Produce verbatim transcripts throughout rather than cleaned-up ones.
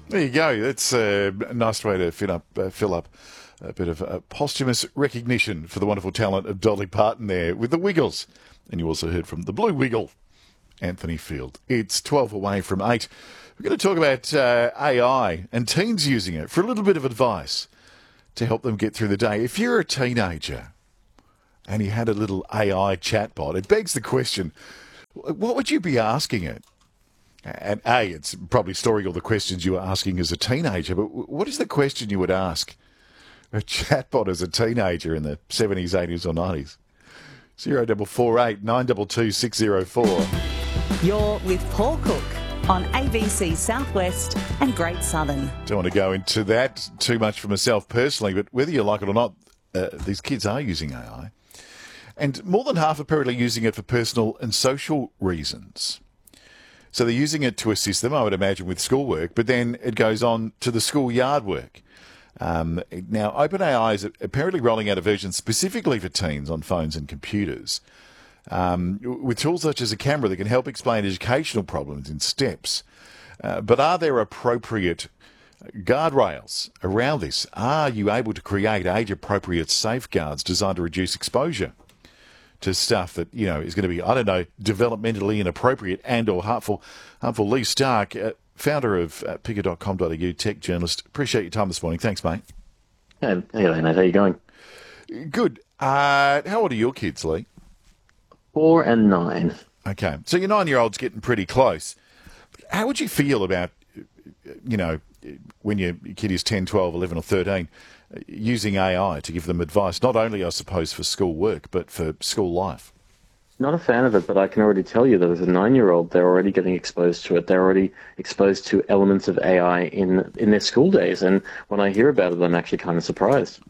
There you go. That's a nice way to fill up, uh, fill up a bit of uh, posthumous recognition for the wonderful talent of Dolly Parton there with the Wiggles. And you also heard from the Blue Wiggle, Anthony Field. It's twelve away from eight. We're going to talk about uh, A I and teens using it for a little bit of advice to help them get through the day. If you're a teenager and you had a little A I chatbot, it begs the question, what would you be asking it? And A, it's probably storing all the questions you were asking as a teenager, but what is the question you would ask a chatbot as a teenager in the seventies, eighties or nineties? zero double four eight nine two two six zero four. You're with Paul Cook on A B C Southwest and Great Southern. Don't want to go into that too much for myself personally, but whether you like it or not, uh, these kids are using A I. And more than half are apparently using it for personal and social reasons. So they're using it to assist them, I would imagine, with schoolwork, but then it goes on to the schoolyard work. Um, now, OpenAI is apparently rolling out a version specifically for teens on phones and computers, um, with tools such as a camera that can help explain educational problems in steps. Uh, but are there appropriate guardrails around this? Are you able to create age-appropriate safeguards designed to reduce exposure to stuff that, you know, is going to be, I don't know, developmentally inappropriate and or harmful? Harmful. Lee Stark, uh, founder of uh, picker dot com dot a u, tech journalist. Appreciate your time this morning. Thanks, mate. Hey, hey Leonard, how you going? Good. Uh, how old are your kids, Lee? Four and nine. Okay. So your nine-year-old's getting pretty close. How would you feel about, you know, when your kid is ten, twelve, eleven or thirteen, using A I to give them advice, not only, I suppose, for school work, but for school life? Not a fan of it, but I can already tell you that as a nine-year-old, they're already getting exposed to it. They're already exposed to elements of A I in, in their school days. And when I hear about it, I'm actually kind of surprised.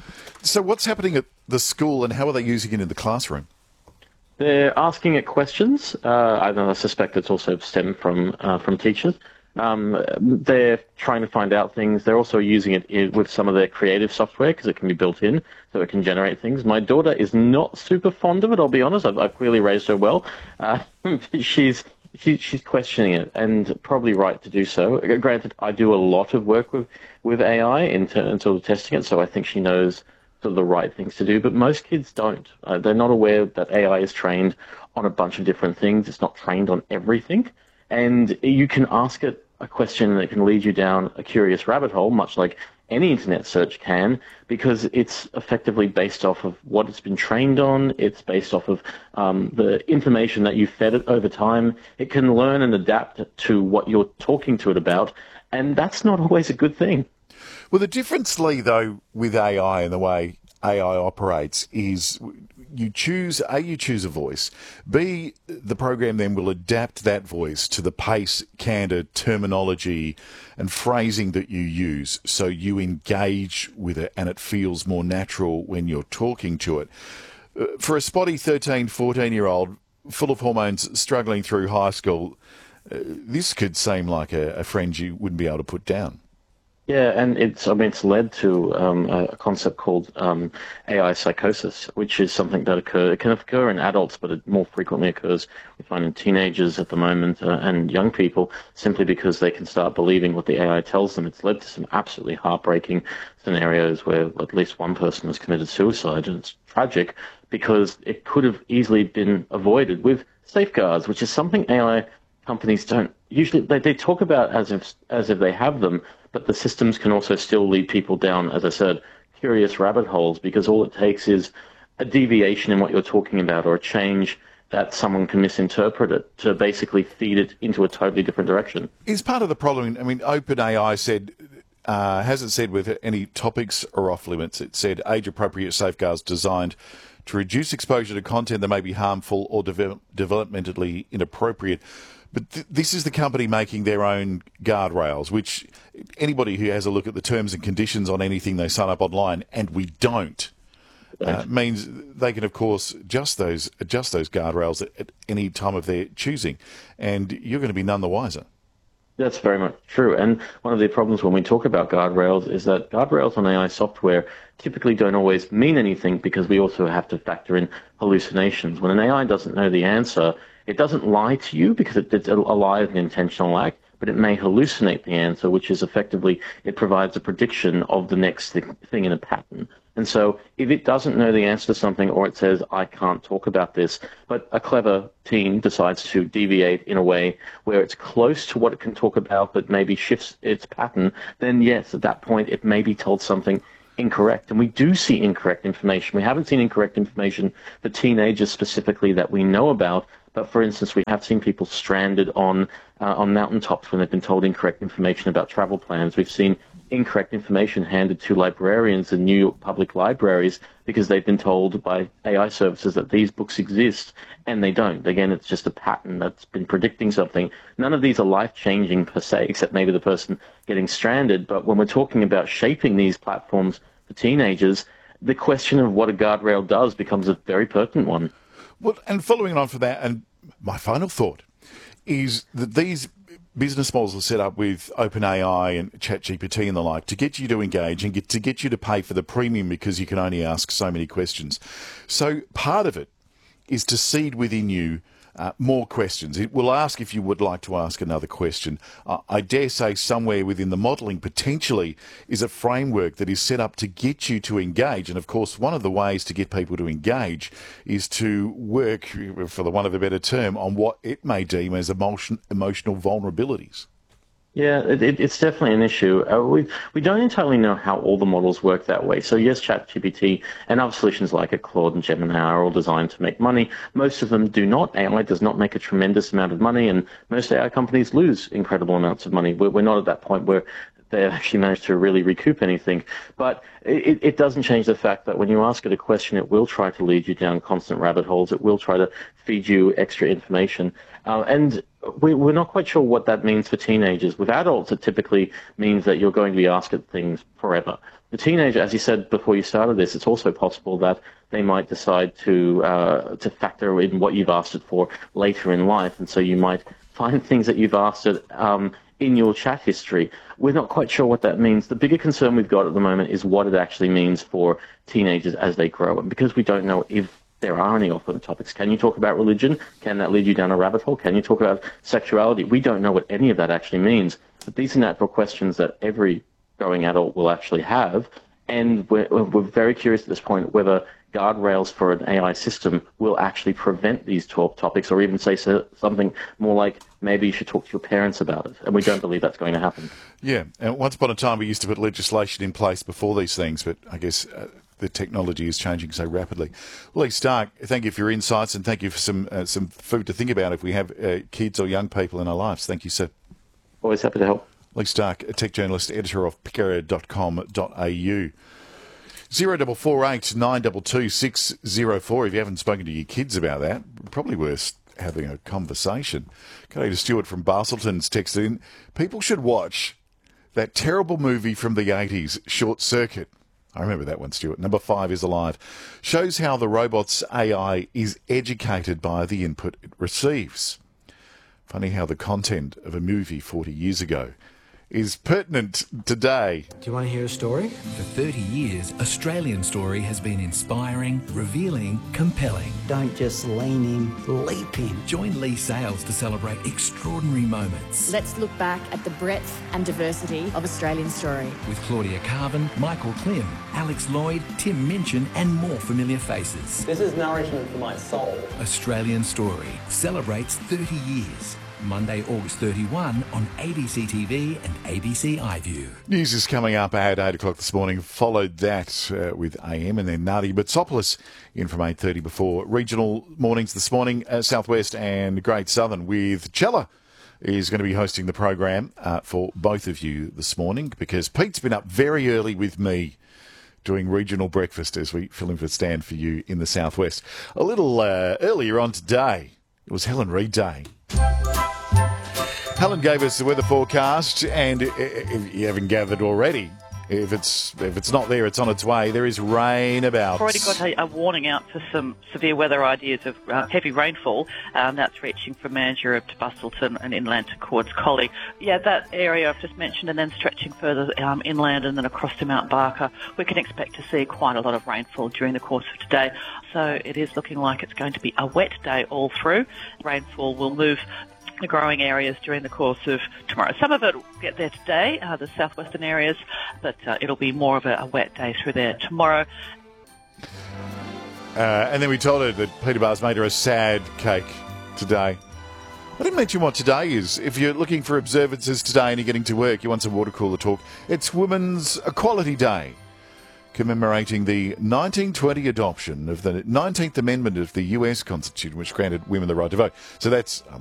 So what's happening at the school and how are they using it in the classroom? They're asking it questions. Uh, I, I suspect it's also stemmed from, uh, from teachers. Um, they're trying to find out things. They're also using it with some of their creative software because it can be built in, so it can generate things. My daughter is not super fond of it, I'll be honest. I've, I've clearly raised her well. Uh, she's she, she's questioning it, and probably right to do so. Granted, I do a lot of work with, with A I in terms of testing it, so I think she knows sort of the right things to do, but most kids don't. Uh, they're not aware that A I is trained on a bunch of different things. It's not trained on everything, and you can ask it a question that can lead you down a curious rabbit hole, much like any internet search can, because it's effectively based off of what it's been trained on. It's based off of um, the information that you fed it over time. It can learn and adapt to what you're talking to it about, and that's not always a good thing. Well, the difference, Lee, though, with A I and the way A I operates is you choose, A, you choose a voice, B, the program then will adapt that voice to the pace, candour, terminology and phrasing that you use so you engage with it and it feels more natural when you're talking to it. Uh, for a spotty thirteen, fourteen-year-old full of hormones struggling through high school, uh, this could seem like a, a friend you wouldn't be able to put down. Yeah, and it's I mean it's led to um, a concept called um, A I psychosis, which is something that occur it can occur in adults, but it more frequently occurs we find in teenagers at the moment uh, and young people, simply because they can start believing what the A I tells them. It's led to some absolutely heartbreaking scenarios where at least one person has committed suicide, and it's tragic because it could have easily been avoided with safeguards, which is something A I companies don't usually they, they talk about as if as if they have them. But the systems can also still lead people down, as I said, curious rabbit holes, because all it takes is a deviation in what you're talking about or a change that someone can misinterpret it to basically feed it into a totally different direction. Is part of the problem, I mean, OpenAI said, uh, hasn't said whether any topics are off limits. It said age-appropriate safeguards designed to reduce exposure to content that may be harmful or develop, developmentally inappropriate. But th- this is the company making their own guardrails, which anybody who has a look at the terms and conditions on anything they sign up online, and we don't, uh, means they can, of course, adjust those adjust those guardrails at, at any time of their choosing, and you're going to be none the wiser. That's very much true. And one of the problems when we talk about guardrails is that guardrails on A I software typically don't always mean anything, because we also have to factor in hallucinations. When an A I doesn't know the answer, it doesn't lie to you because it, it's a lie is an intentional act, but it may hallucinate the answer, which is effectively it provides a prediction of the next th- thing in a pattern. And so if it doesn't know the answer to something, or it says, I can't talk about this, but a clever team decides to deviate in a way where it's close to what it can talk about, but maybe shifts its pattern, then yes, at that point, it may be told something incorrect. And we do see incorrect information. We haven't seen incorrect information for teenagers specifically that we know about. But for instance, we have seen people stranded on uh, on mountaintops when they've been told incorrect information about travel plans. We've seen incorrect information handed to librarians in New York public libraries because they've been told by A I services that these books exist, and they don't. Again, it's just a pattern that's been predicting something. None of these are life-changing per se, except maybe the person getting stranded. But when we're talking about shaping these platforms for teenagers, the question of what a guardrail does becomes a very pertinent one. Well, and following on from that, and my final thought is that these business models are set up with OpenAI and ChatGPT and the like to get you to engage and get to get you to pay for the premium because you can only ask so many questions. So part of it is to seed within you uh, more questions. It will ask if you would like to ask another question. Uh, I dare say somewhere within the modelling potentially is a framework that is set up to get you to engage. And of course, one of the ways to get people to engage is to work, for the want of a better term, on what it may deem as emotion, emotional vulnerabilities. Yeah, it, it, it's definitely an issue. Uh, we we don't entirely know how all the models work that way. So yes, ChatGPT and other solutions like it, Claude and Gemini, are all designed to make money. Most of them do not. A I does not make a tremendous amount of money, and most A I companies lose incredible amounts of money. We're, we're not at that point where they've actually managed to really recoup anything. But it, it doesn't change the fact that when you ask it a question, it will try to lead you down constant rabbit holes. It will try to feed you extra information. Uh, and we, we're not quite sure what that means for teenagers. With adults, it typically means that you're going to be asked things forever. The teenager, as you said before you started this, it's also possible that they might decide to uh, to factor in what you've asked it for later in life. And so you might find things that you've asked it um, in your chat history. We're not quite sure what that means. The bigger concern we've got at the moment is what it actually means for teenagers as they grow. And because we don't know if there are any off-limit topics. Can you talk about religion? Can that lead you down a rabbit hole? Can you talk about sexuality? We don't know what any of that actually means. But these are natural questions that every growing adult will actually have. And we're, we're very curious at this point whether guardrails for an A I system will actually prevent these twelve topics, or even say so, something more like, maybe you should talk to your parents about it. And we don't believe that's going to happen. Yeah, and once upon a time we used to put legislation in place before these things, but I guess uh, the technology is changing so rapidly. Lee Stark, thank you for your insights, and thank you for some uh, some food to think about if we have uh, kids or young people in our lives. Thank you, sir. Always happy to help. Lee Stark, a tech journalist, editor of pickera dot com dot a u. zero four four eight nine two two six zero four. If you haven't spoken to your kids about that, probably worth having a conversation. G'day to Stuart from Bastleton's texted in. People should watch that terrible movie from the eighties, Short Circuit. I remember that one, Stuart. Number five is alive. Shows how the robot's A I is educated by the input it receives. Funny how the content of a movie forty years ago is pertinent today. Do you want to hear a story? For thirty years, Australian Story has been inspiring, revealing, compelling. Don't just lean in, leap in. Join Lee Sales to celebrate extraordinary moments. Let's look back at the breadth and diversity of Australian Story. With Claudia Carvin, Michael Klim, Alex Lloyd, Tim Minchin and more familiar faces. This is nourishment for my soul. Australian Story celebrates thirty years. Monday, August thirty-first on A B C T V and A B C iView. News is coming up at eight o'clock this morning. Followed that uh, with A M and then Nadia Bitsopoulos in from eight thirty before regional mornings this morning. Uh, Southwest and Great Southern with Chella is going to be hosting the program uh, for both of you this morning because Pete's been up very early with me doing regional breakfast as we fill in for stand for you in the Southwest. A little uh, earlier on today, it was Helen Reid Day. Helen gave us the weather forecast, and if you haven't gathered already, if it's if it's not there, it's on its way. There is rain about. I've already got a, a warning out for some severe weather ideas of uh, heavy rainfall. Um, that's reaching from Mandurah to Bustleton and inland towards Collie. Yeah, that area I've just mentioned, and then stretching further um, inland and then across to Mount Barker, we can expect to see quite a lot of rainfall during the course of today. So it is looking like it's going to be a wet day all through. Rainfall will move the growing areas during the course of tomorrow. Some of it will get there today, uh, the southwestern areas, but uh, it'll be more of a, a wet day through there tomorrow. Uh, and then we told her that Peter Barr's made her a sad cake today. I didn't mention what today is. If you're looking for observances today and you're getting to work, you want some water cooler talk, it's Women's Equality Day, commemorating the nineteen twenty adoption of the nineteenth Amendment of the U S Constitution, which granted women the right to vote. So that's